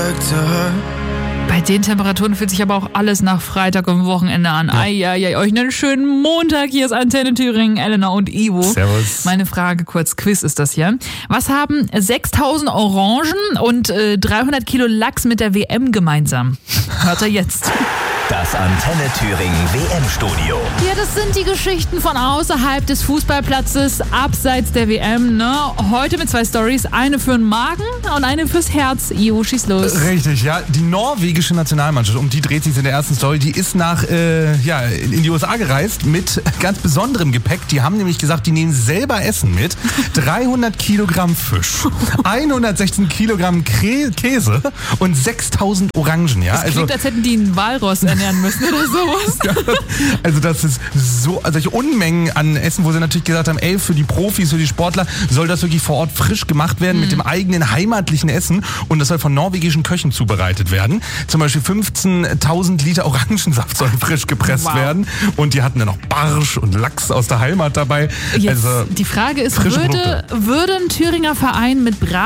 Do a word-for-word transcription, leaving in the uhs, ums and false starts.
back to her. Bei den Temperaturen fühlt sich aber auch alles nach Freitag und Wochenende an. Ja. Eieiei, euch einen schönen Montag. Hier ist Antenne Thüringen, Elena und Ivo. Servus. Meine Frage, kurz Quiz ist das hier. Was haben sechstausend Orangen und äh, dreihundert Kilo Lachs mit der W M gemeinsam? Hört ihr jetzt. Das Antenne Thüringen W M-Studio. Ja, das sind die Geschichten von außerhalb des Fußballplatzes, abseits der W M. Ne? Heute mit zwei Storys, eine für den Magen und eine fürs Herz. Ivo, schieß los. Richtig, ja. Die norwegische Nationalmannschaft, um die dreht sich in der ersten Story, die ist nach äh, ja, in die U S A gereist mit ganz besonderem Gepäck. Die haben nämlich gesagt, die nehmen selber Essen mit. dreihundert Kilogramm Fisch, hundertsechzehn Kilogramm Krä- Käse und sechstausend Orangen. Ja? Das klingt, also, als hätten die einen Walross ernähren müssen oder sowas. Ja, also das ist so, also solche Unmengen an Essen, wo sie natürlich gesagt haben, ey, für die Profis, für die Sportler soll das wirklich vor Ort frisch gemacht werden, mhm. mit dem eigenen heimatlichen Essen, und das soll von norwegischen Köchen zubereitet werden. Zum Beispiel fünfzehntausend Liter Orangensaft sollen frisch gepresst wow. werden, und die hatten dann noch Barsch und Lachs aus der Heimat dabei. Jetzt, also die Frage ist, würde, würde ein Thüringer Verein mit Brat